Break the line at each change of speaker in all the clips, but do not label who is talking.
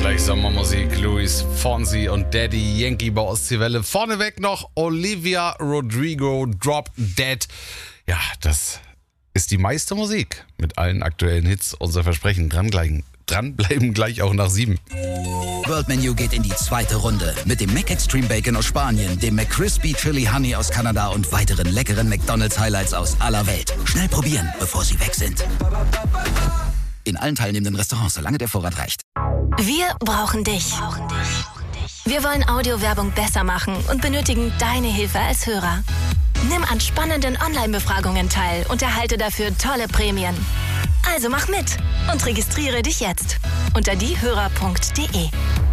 Gleich Sommermusik, Luis Fonsi und Daddy Yankee bei Ostseewelle. Vorneweg noch Olivia Rodrigo, Drop Dead. Ja, das ist die meiste Musik mit allen aktuellen Hits. Unser Versprechen, dranbleiben gleich auch nach 7.
World Menu geht in die zweite Runde mit dem McExtreme Bacon aus Spanien, dem McCrispy Chili Honey aus Kanada und weiteren leckeren McDonald's Highlights aus aller Welt. Schnell probieren, bevor sie weg sind. In allen teilnehmenden Restaurants, solange der Vorrat reicht.
Wir brauchen dich. Wir wollen Audiowerbung besser machen und benötigen deine Hilfe als Hörer. Nimm an spannenden Online-Befragungen teil und erhalte dafür tolle Prämien. Also mach mit und registriere dich jetzt unter diehörer.de.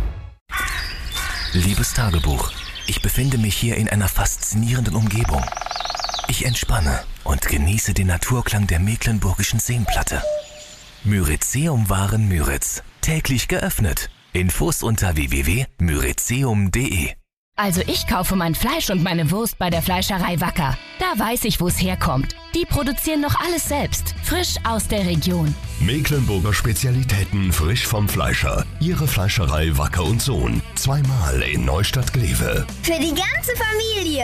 Liebes Tagebuch, ich befinde mich hier in einer faszinierenden Umgebung. Ich entspanne und genieße den Naturklang der Mecklenburgischen Seenplatte. Myrizeum Waren täglich geöffnet. Infos unter www.myrizeum.de.
Also ich kaufe mein Fleisch und meine Wurst bei der Fleischerei Wacker. Da weiß ich, wo es herkommt. Die produzieren noch alles selbst, frisch aus der Region.
Mecklenburger Spezialitäten frisch vom Fleischer. Ihre Fleischerei Wacker und Sohn. 2-mal in Neustadt-Glewe.
Für die ganze Familie.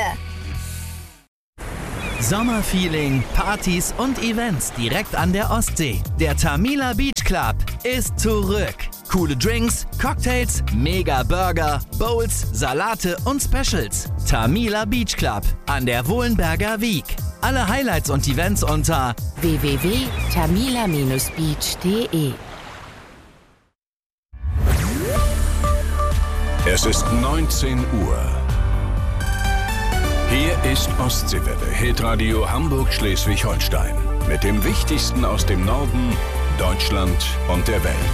Sommerfeeling, Partys und Events direkt an der Ostsee. Der Tamila Beach Club ist zurück. Coole Drinks, Cocktails, mega Burger, Bowls, Salate und Specials. Tamila Beach Club an der Wohlenberger Wiek. Alle Highlights und Events unter
www.tamila-beach.de.
Es ist 19 Uhr. Hier ist Ostseewelle, Hitradio Hamburg-Schleswig-Holstein. Mit dem Wichtigsten aus dem Norden, Deutschland und der Welt.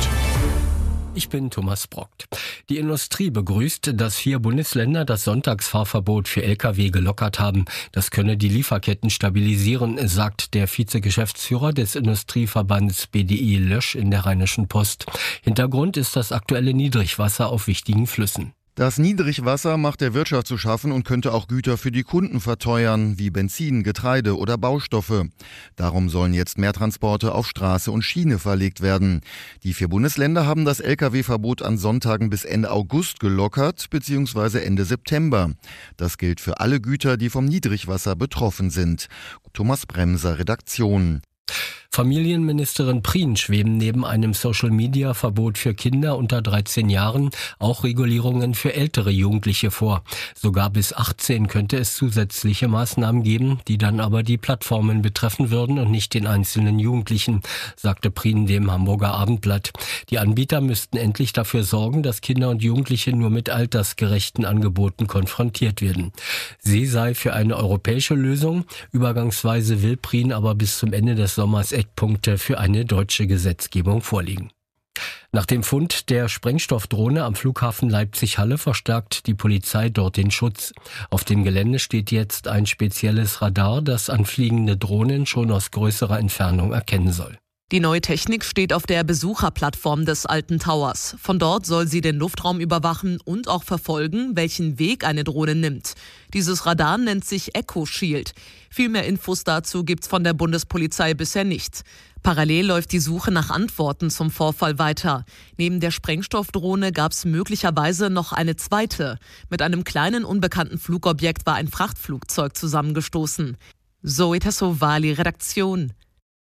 Ich bin Thomas Brockt. Die Industrie begrüßt, dass 4 Bundesländer das Sonntagsfahrverbot für Lkw gelockert haben. Das könne die Lieferketten stabilisieren, sagt der Vizegeschäftsführer des Industrieverbandes BDI Lösch in der Rheinischen Post. Hintergrund ist das aktuelle Niedrigwasser auf wichtigen Flüssen.
Das Niedrigwasser macht der Wirtschaft zu schaffen und könnte auch Güter für die Kunden verteuern, wie Benzin, Getreide oder Baustoffe. Darum sollen jetzt mehr Transporte auf Straße und Schiene verlegt werden. Die 4 Bundesländer haben das Lkw-Verbot an Sonntagen bis Ende August gelockert bzw. Ende September. Das gilt für alle Güter, die vom Niedrigwasser betroffen sind. Thomas Bremser, Redaktion.
Familienministerin Prien schweben neben einem Social-Media-Verbot für Kinder unter 13 Jahren auch Regulierungen für ältere Jugendliche vor. Sogar bis 18 könnte es zusätzliche Maßnahmen geben, die dann aber die Plattformen betreffen würden und nicht den einzelnen Jugendlichen, sagte Prien dem Hamburger Abendblatt. Die Anbieter müssten endlich dafür sorgen, dass Kinder und Jugendliche nur mit altersgerechten Angeboten konfrontiert werden. Sie sei für eine europäische Lösung. Übergangsweise will Prien aber bis zum Ende des Sommers Eckpunkte für eine deutsche Gesetzgebung vorliegen. Nach dem Fund der Sprengstoffdrohne am Flughafen Leipzig-Halle verstärkt die Polizei dort den Schutz. Auf dem Gelände steht jetzt ein spezielles Radar, das anfliegende Drohnen schon aus größerer Entfernung erkennen soll.
Die neue Technik steht auf der Besucherplattform des Alten Towers. Von dort soll sie den Luftraum überwachen und auch verfolgen, welchen Weg eine Drohne nimmt. Dieses Radar nennt sich Echo Shield. Viel mehr Infos dazu gibt's von der Bundespolizei bisher nicht. Parallel läuft die Suche nach Antworten zum Vorfall weiter. Neben der Sprengstoffdrohne gab's möglicherweise noch eine zweite. Mit einem kleinen unbekannten Flugobjekt war ein Frachtflugzeug zusammengestoßen. Zoe Tassovali, Redaktion.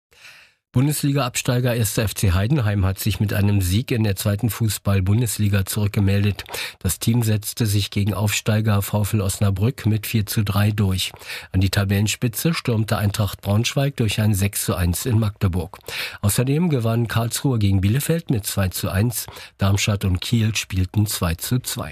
Bundesliga-Absteiger 1. FC Heidenheim hat sich mit einem Sieg in der 2. Fußball-Bundesliga zurückgemeldet. Das Team setzte sich gegen Aufsteiger VfL Osnabrück mit 4:3 durch. An die Tabellenspitze stürmte Eintracht Braunschweig durch ein 6:1 in Magdeburg. Außerdem gewann Karlsruhe gegen Bielefeld mit 2:1. Darmstadt und Kiel spielten 2:2.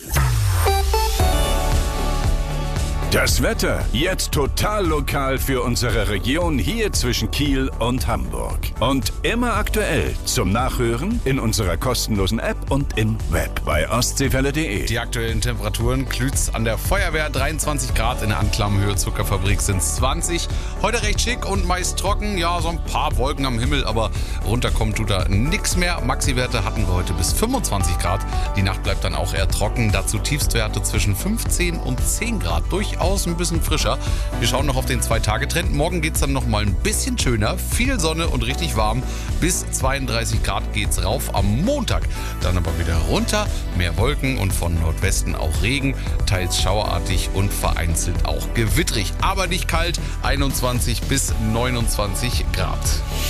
Das Wetter jetzt total lokal für unsere Region hier zwischen Kiel und Hamburg. Und immer aktuell zum Nachhören in unserer kostenlosen App und im Web bei ostseewelle.de.
Die aktuellen Temperaturen: Klütz an der Feuerwehr 23 Grad, in der Anklammenhöhe Zuckerfabrik sind es 20. Heute recht schick und meist trocken, ja, so ein paar Wolken am Himmel, aber runterkommt tut da nichts mehr. Maxi-Werte hatten wir heute bis 25 Grad. Die Nacht bleibt dann auch eher trocken, dazu Tiefstwerte zwischen 15 und 10 Grad. Durchaus durchaus ein bisschen frischer. Wir schauen noch auf den 2-Tage-Trend. Morgen geht es dann nochmal ein bisschen schöner. Viel Sonne und richtig warm. Bis 32 Grad geht's rauf am Montag. Dann aber wieder runter. Mehr Wolken und von Nordwesten auch Regen. Teils schauerartig und vereinzelt auch gewittrig. Aber nicht kalt. 21 bis 29 Grad.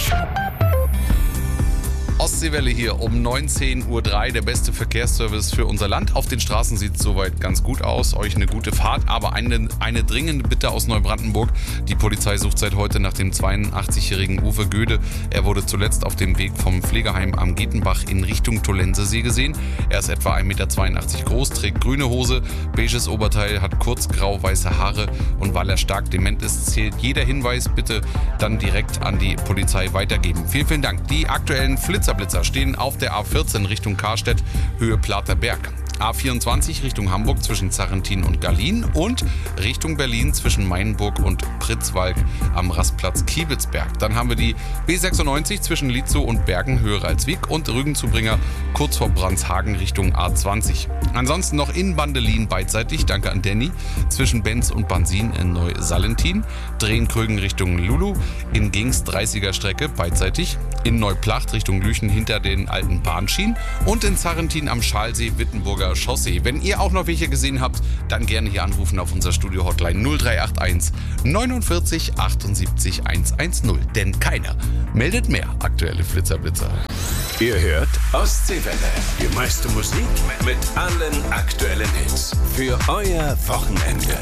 Ostseewelle hier um 19.03 Uhr, der beste Verkehrsservice für unser Land. Auf den Straßen sieht es soweit ganz gut aus. Euch eine gute Fahrt, aber eine dringende Bitte aus Neubrandenburg. Die Polizei sucht seit heute nach dem 82-jährigen Uwe Göde. Er wurde zuletzt auf dem Weg vom Pflegeheim am Gietenbach in Richtung Tollensesee gesehen. Er ist etwa 1,82 Meter groß, trägt grüne Hose, beiges Oberteil, hat kurz grau-weiße Haare und weil er stark dement ist, zählt jeder Hinweis. Bitte dann direkt an die Polizei weitergeben. Vielen Dank. Die aktuellen Blitzer stehen auf der A14 Richtung Karstedt, Höhe Plater Berg. A24 Richtung Hamburg zwischen Zarrentin und Gallien und Richtung Berlin zwischen Mainburg und Pritzwalk am Rastplatz Kiebitzberg. Dann haben wir die B96 zwischen Lietzow und Bergen, Höhe Ralswiek und Rügenzubringer kurz vor Brandshagen Richtung A20. Ansonsten noch in Bandelin beidseitig, danke an Danny, zwischen Benz und Bansin in Neu-Salentin, Drehen-Krögen Richtung Lulu, in Gings 30er Strecke beidseitig, in Neuplacht Richtung Lüchen hinter den alten Bahnschienen und in Zarrentin am Schalsee Wittenburger Chaussee. Wenn ihr auch noch welche gesehen habt, dann gerne hier anrufen auf unser Studio-Hotline 0381 49 78 110. Denn keiner meldet mehr aktuelle Flitzer-Blitzer.
Ihr hört Ostseewelle. Die meiste Musik mit allen aktuellen Hits. Für euer Wochenende.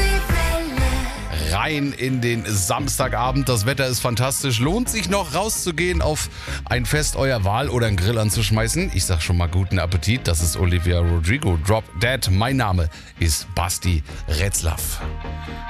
Rein in den Samstagabend. Das Wetter ist fantastisch. Lohnt sich noch rauszugehen auf ein Fest eurer Wahl oder einen Grill anzuschmeißen? Ich sag schon mal guten Appetit. Das ist Olivia Rodrigo. Drop Dead. Mein Name ist Basti Retzlaff.